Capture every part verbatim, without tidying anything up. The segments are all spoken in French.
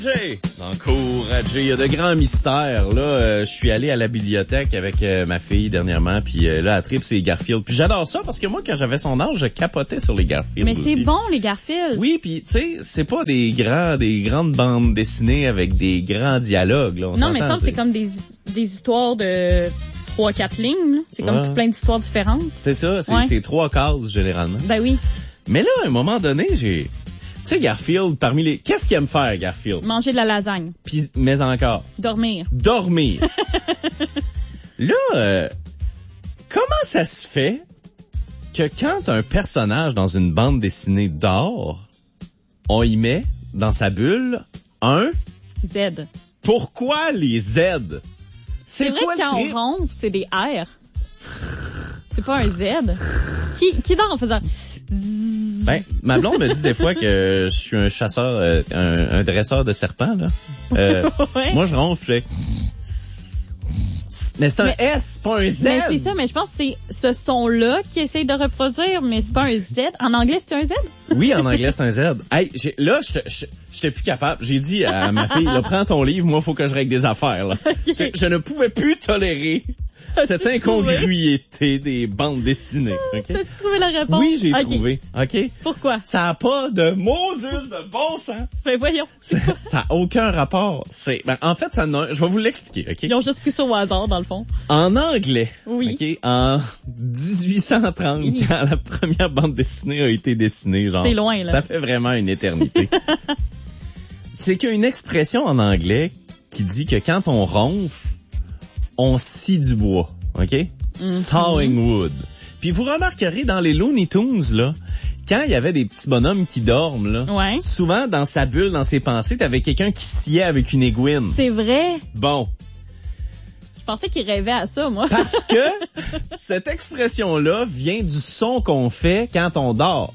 Dans le cours à Jay, il y a de grands mystères. Là, euh, je suis allé à la bibliothèque avec euh, ma fille dernièrement, puis euh, là, elle tripe, c'est Garfield. Puis j'adore ça parce que moi, quand j'avais son âge, je capotais sur les Garfield. Mais aussi. C'est bon, les Garfield. Oui, puis tu sais, c'est pas des grands, des grandes bandes dessinées avec des grands dialogues. Là, on non, mais ça, c'est... c'est comme des, des histoires de trois quatre lignes. Là. C'est comme ouais. tout plein d'histoires différentes. C'est ça, c'est, ouais. c'est trois cases généralement. Ben oui. Mais là, à un moment donné, j'ai... Tu sais, Garfield, parmi les... Qu'est-ce qu'il aime faire, Garfield? Manger de la lasagne. Puis, mais encore. Dormir. Dormir. Là, euh, comment ça se fait que quand un personnage dans une bande dessinée dort, on y met, dans sa bulle, un... Z. Pourquoi les Z? C'est, c'est vrai quoi que quand on ronfle, c'est des R. C'est pas un Z. Qui, qui dort en faisant... Ben, ma blonde me dit des fois que je suis un chasseur, euh, un, un dresseur de serpents, là. Euh, ouais. Moi, je ronfle, je fais... Mais c'est un mais, S, pas un Z. Mais c'est ça, mais je pense que c'est ce son-là qui essaye de reproduire, mais c'est pas un Z. En anglais, c'est un Z? Oui, en anglais, c'est un Z. Hey, j'ai, là, j'étais plus capable. J'ai dit à ma fille, là, prends ton livre, moi, faut que je règle des affaires, là. Okay. Je, je ne pouvais plus tolérer cette incongruité des bandes dessinées. Okay? T'as-tu trouvé la réponse? Oui, j'ai okay. trouvé. OK? Pourquoi? Ça n'a pas de Moses de bon sens. Ben voyons. Ça n'a aucun rapport. C'est, ben, en fait, ça n'a, je vais vous l'expliquer, OK? Ils ont juste pris ça au hasard, dans le fond. En anglais, oui. OK? En dix-huit cent trente, oui. Quand la première bande dessinée a été dessinée, genre. C'est loin, là. Ça fait vraiment une éternité. C'est qu'il y a une expression en anglais qui dit que quand on ronfle, on scie du bois, OK? Mm-hmm. Sawing wood. Puis vous remarquerez dans les Looney Tunes, là, quand il y avait des petits bonhommes qui dorment, là, ouais. souvent dans sa bulle, dans ses pensées, t'avais quelqu'un qui sciait avec une aiguine. C'est vrai. Bon. Je pensais qu'il rêvait à ça, moi. Parce que cette expression-là vient du son qu'on fait quand on dort.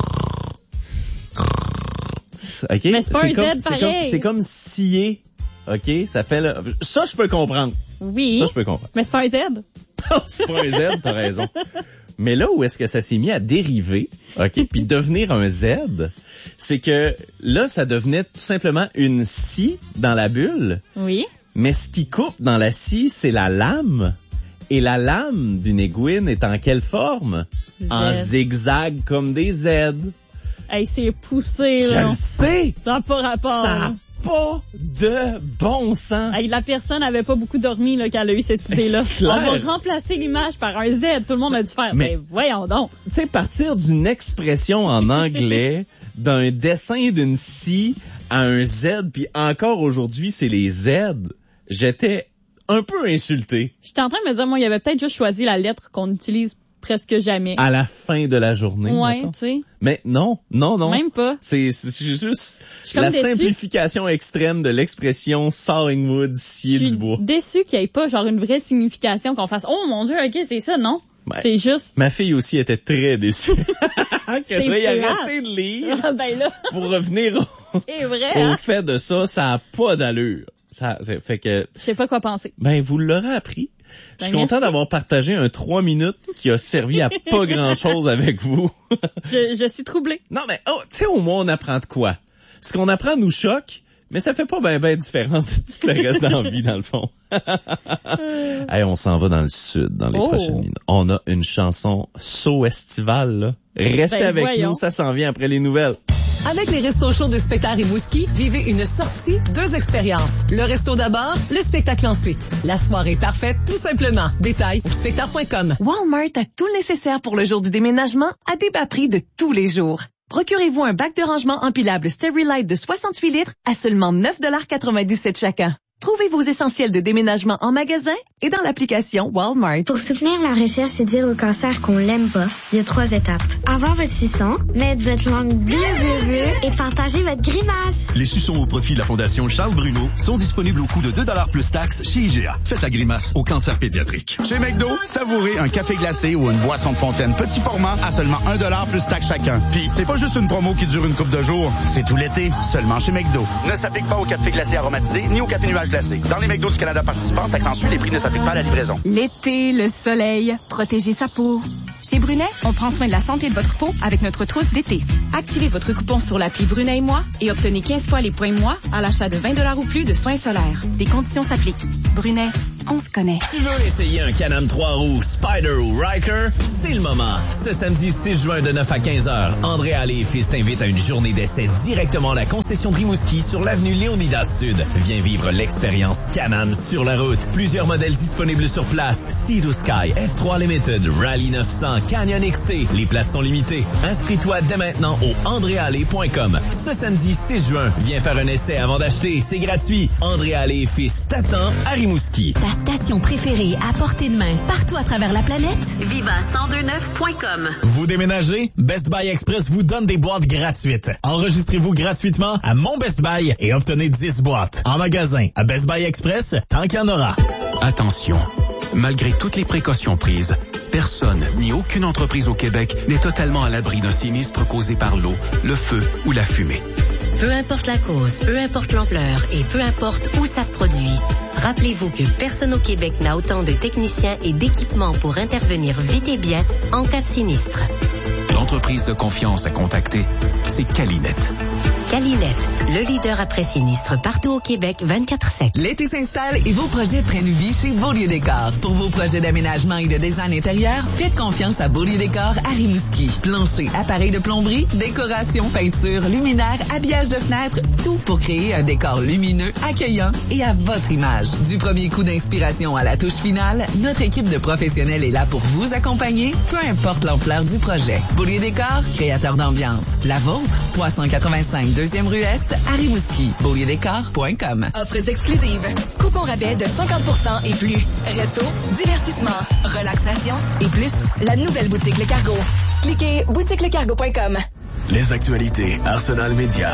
OK? Mais c'est pas c'est un comme, Z c'est pareil. Comme, c'est comme scier. OK? Ça fait le... Ça, je peux comprendre. Oui. Ça, je peux comprendre. Mais c'est pas un Z. C'est pas un Z, t'as raison. Mais là où est-ce que ça s'est mis à dériver, OK, puis devenir un Z, c'est que là, ça devenait tout simplement une scie dans la bulle. Oui. Mais ce qui coupe dans la scie, c'est la lame. Et la lame d'une aiguine est en quelle forme? Z. En zigzag comme des Z. Hey, c'est poussé, là. Je le sais! Ça n'a pas rapport. Ça n'a pas de bon sens. Hey, la personne n'avait pas beaucoup dormi là, quand elle a eu cette idée-là. On va remplacer l'image par un Z. Tout le monde a dû faire. Mais, mais voyons donc. Tu sais, partir d'une expression en anglais, d'un dessin d'une scie à un Z, puis encore aujourd'hui, c'est les Z. J'étais un peu insulté. J'étais en train de me dire, moi, il avait peut-être juste choisi la lettre qu'on utilise presque jamais. À la fin de la journée. Ouais, tu sais. Mais non, non, non. Même pas. C'est, c'est juste la déçue. simplification extrême de l'expression sawing wood, scier du bois. Je suis déçue qu'il n'y ait pas genre une vraie signification, qu'on fasse, oh mon Dieu, ok, c'est ça, non? Ben, c'est juste... Ma fille aussi était très déçue. Que je vais arrêter de lire ah, ben là. pour revenir au, c'est vrai, au hein? fait de ça, ça a pas d'allure. Ça, ça fait que... Je sais pas quoi penser. Ben, vous l'aurez appris. Je suis ben, content merci. d'avoir partagé un trois minutes qui a servi à pas grand-chose avec vous. je, je suis troublée. Non, mais oh, tu sais, au moins, on apprend de quoi? Ce qu'on apprend nous choque, mais ça fait pas ben ben différence de tout le reste dans la vie, dans le fond. Hey, on s'en va dans le sud dans les oh. prochaines minutes. On a une chanson so estivale, là. Restez ben, avec voyons. nous, ça s'en vient après les nouvelles. Avec les restos chauds de Spectacle et Rimouski, vivez une sortie, deux expériences. Le resto d'abord, le spectacle ensuite. La soirée parfaite, tout simplement. Détails au spectacle point com. Walmart a tout le nécessaire pour le jour du déménagement à des bas prix de tous les jours. Procurez-vous un bac de rangement empilable Sterilite de soixante-huit litres à seulement neuf virgule quatre-vingt-dix-sept chacun. Trouvez vos essentiels de déménagement en magasin et dans l'application Walmart. Pour soutenir la recherche et dire au cancer qu'on l'aime pas, il y a trois étapes. Avoir votre suçon, mettre votre langue bleu, bleu, bleu et partager votre grimace. Les suçons au profit de la Fondation Charles Bruno sont disponibles au coût de deux dollars plus taxes chez I G A. Faites la grimace au cancer pédiatrique. Chez McDo, savourez un café glacé ou une boisson de fontaine petit format à seulement un dollar plus taxes chacun. Puis c'est pas juste une promo qui dure une couple de jours, c'est tout l'été, seulement chez McDo. Ne s'applique pas au café glacé aromatisé ni au café nuage glacé. Dans les McDo du Canada participants, taxe en suit, les prix ne s'appliquent pas à la livraison. L'été, le soleil, protéger sa peau. Chez Brunet, on prend soin de la santé de votre peau avec notre trousse d'été. Activez votre coupon sur l'appli Brunet et moi et obtenez quinze fois les points moi à l'achat de vingt dollars ou plus de soins solaires. Des conditions s'appliquent. Brunet, on se connaît. Tu veux essayer un Can-Am trois roues, Spider ou Ryker? C'est le moment. Ce samedi six juin de neuf à quinze heures, André Allé et Fils t'invite à une journée d'essai directement à la concession de Rimouski sur l'avenue Léonidas Sud. Viens vivre l'expérience Can-Am sur la route. Plusieurs modèles disponibles sur place. Sea to Sky, F trois Limited, Rally neuf cents, Canyon X T. Les places sont limitées. Inscris-toi dès maintenant au andré allé point com. Ce samedi six juin, viens faire un essai avant d'acheter. C'est gratuit. André Allé et Fils t'attend à Rimouski. Ta station préférée à portée de main partout à travers la planète? Viva cent deux neuf point com. Vous déménagez? Best Buy Express vous donne des boîtes gratuites. Enregistrez-vous gratuitement à mon Best Buy et obtenez dix boîtes. En magasin, à Best Buy Express, tant qu'il y en aura. Attention, malgré toutes les précautions prises, personne ni aucune entreprise au Québec n'est totalement à l'abri d'un sinistre causé par l'eau, le feu ou la fumée. Peu importe la cause, peu importe l'ampleur et peu importe où ça se produit, rappelez-vous que personne au Québec n'a autant de techniciens et d'équipements pour intervenir vite et bien en cas de sinistre. L'entreprise de confiance à contacter, c'est Calinet. Calinet, le leader après sinistre partout au Québec vingt-quatre sept. L'été s'installe et vos projets prennent vie chez Beaulieu Décor. Pour vos projets d'aménagement et de design intérieur, faites confiance à Beaulieu Décor à Rimouski. Plancher, appareils de plomberie, décoration, peinture, luminaire, habillage de fenêtres, tout pour créer un décor lumineux, accueillant et à votre image. Du premier coup d'inspiration à la touche finale, notre équipe de professionnels est là pour vous accompagner, peu importe l'ampleur du projet. Beaulieu Décor, créateur d'ambiance. La vôtre, trois cent quatre-vingt-cinq deuxième rue Est, à Rimouski. beaulieu décor point com. Offres exclusives. Coupon rabais de cinquante pour cent et plus. Resto, divertissement, relaxation et plus. La nouvelle boutique Le Cargo. Cliquez boutique le cargo point com. Les actualités Arsenal Média.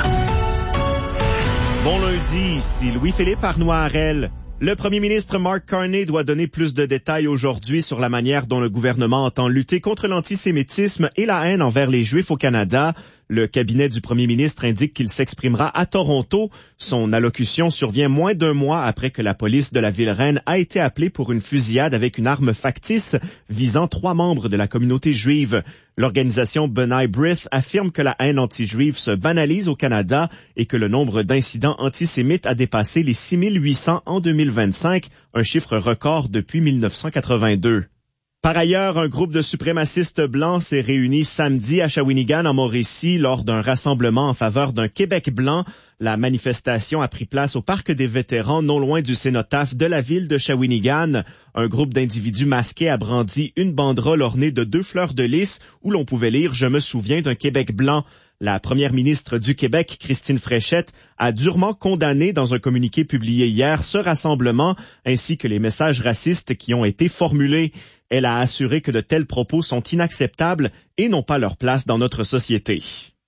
Bon lundi, ici Louis-Philippe Arnois-Harel. Le premier ministre Mark Carney doit donner plus de détails aujourd'hui sur la manière dont le gouvernement entend lutter contre l'antisémitisme et la haine envers les Juifs au Canada. Le cabinet du premier ministre indique qu'il s'exprimera à Toronto. Son allocution survient moins d'un mois après que la police de la ville-reine a été appelée pour une fusillade avec une arme factice visant trois membres de la communauté juive. L'organisation B'nai B'rith affirme que la haine anti-juive se banalise au Canada et que le nombre d'incidents antisémites a dépassé les six mille huit cents en deux mille vingt-cinq, un chiffre record depuis mille neuf cent quatre-vingt-deux. Par ailleurs, un groupe de suprémacistes blancs s'est réuni samedi à Shawinigan, en Mauricie, lors d'un rassemblement en faveur d'un Québec blanc. La manifestation a pris place au Parc des vétérans, non loin du cénotaphe de la ville de Shawinigan. Un groupe d'individus masqués a brandi une banderole ornée de deux fleurs de lys où l'on pouvait lire « Je me souviens d'un Québec blanc ». La première ministre du Québec, Christine Fréchette, a durement condamné dans un communiqué publié hier ce rassemblement ainsi que les messages racistes qui ont été formulés. Elle a assuré que de tels propos sont inacceptables et n'ont pas leur place dans notre société.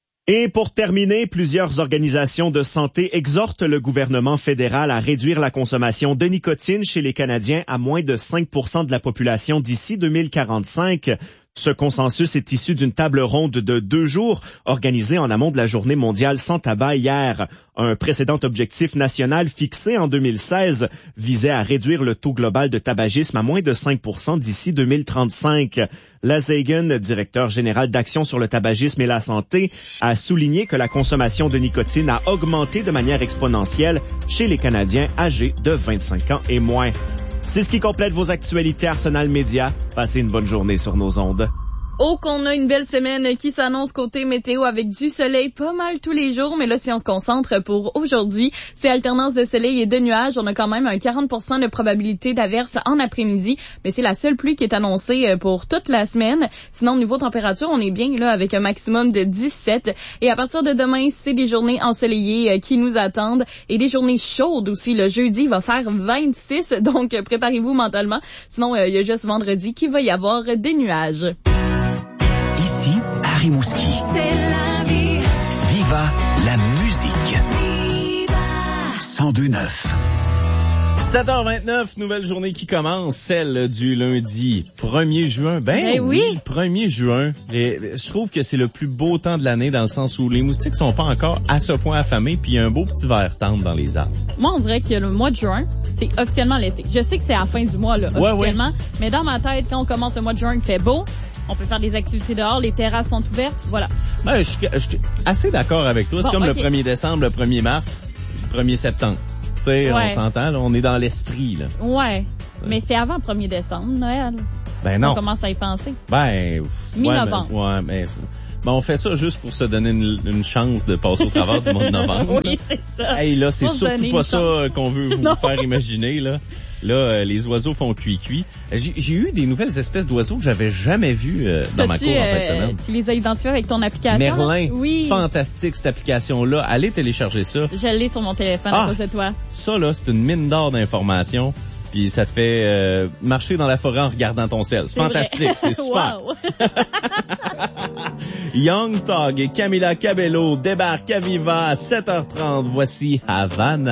Et pour terminer, plusieurs organisations de santé exhortent le gouvernement fédéral à réduire la consommation de nicotine chez les Canadiens à moins de cinq pour cent de la population d'ici deux mille quarante-cinq. Ce consensus est issu d'une table ronde de deux jours organisée en amont de la Journée mondiale sans tabac hier. Un précédent objectif national fixé en deux mille seize visait à réduire le taux global de tabagisme à moins de cinq pour cent d'ici deux mille trente-cinq. Laz Hagen, directeur général d'Action sur le tabagisme et la santé, a souligné que la consommation de nicotine a augmenté de manière exponentielle chez les Canadiens âgés de vingt-cinq ans et moins. C'est ce qui complète vos actualités Arsenal Média. Passez une bonne journée sur nos ondes. Oh, qu'on a une belle semaine qui s'annonce côté météo avec du soleil pas mal tous les jours. Mais là, si on se concentre pour aujourd'hui, c'est alternance de soleil et de nuages. On a quand même un quarante pour cent de probabilité d'averse en après-midi. Mais c'est la seule pluie qui est annoncée pour toute la semaine. Sinon, au niveau température, on est bien là avec un maximum de dix-sept. Et à partir de demain, c'est des journées ensoleillées qui nous attendent. Et des journées chaudes aussi. Le jeudi, il va faire vingt-six. Donc, préparez-vous mentalement. Sinon, il y a juste vendredi qu'il va y avoir des nuages. Ici, à Rimouski. C'est la vie. Viva la musique. Viva. cent deux neuf. sept heures vingt-neuf, nouvelle journée qui commence, celle du lundi premier juin. Ben, ben oui, oui, premier juin. Et je trouve que c'est le plus beau temps de l'année dans le sens où les moustiques sont pas encore à ce point affamés, puis il y a un beau petit vert tendre dans les arbres. Moi, on dirait que le mois de juin, c'est officiellement l'été. Je sais que c'est à la fin du mois, là, officiellement, ouais, ouais. Mais dans ma tête, quand on commence le mois de juin, il fait beau. On peut faire des activités dehors, les terrasses sont ouvertes, voilà. Ben, je, suis, je suis assez d'accord avec toi. C'est Bon, comme okay. le premier décembre, le premier mars, le premier septembre. Tu sais, Ouais. on s'entend, là, on est dans l'esprit, là. Ouais, mais c'est avant le premier décembre, Noël. Ben non. On commence à y penser. Ben, Mi-novembre. Ouais, mais, ouais, mais ben, on fait ça juste pour se donner une, une chance de passer au travers du mois de novembre. Oui, c'est ça. Hey, là, c'est Pour se donner surtout pas une ça chance. qu'on veut vous Non. faire imaginer, là. Là, euh, les oiseaux font cuit-cuit. J'ai, j'ai eu des nouvelles espèces d'oiseaux que j'avais jamais vues euh, dans ma T'as-tu, cour en fin de euh, semaine. tu les as identifiés avec ton application? là? Merlin, Oui. fantastique cette application-là. Allez télécharger ça. Je l'ai sur mon téléphone Ah, à cause de toi. Ça, là, c'est une mine d'or d'informations. Puis ça te fait euh, marcher dans la forêt en regardant ton ciel. C'est, C'est fantastique, vrai. c'est super. Wow. Young Thug et Camila Cabello débarquent à Viva à sept heures trente. Voici Havana.